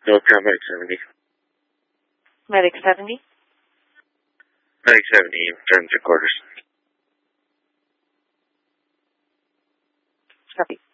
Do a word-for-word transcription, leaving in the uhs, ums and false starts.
Northbound Medic seventy. Medic seventy? Medic seventy, return to quarters. Copy.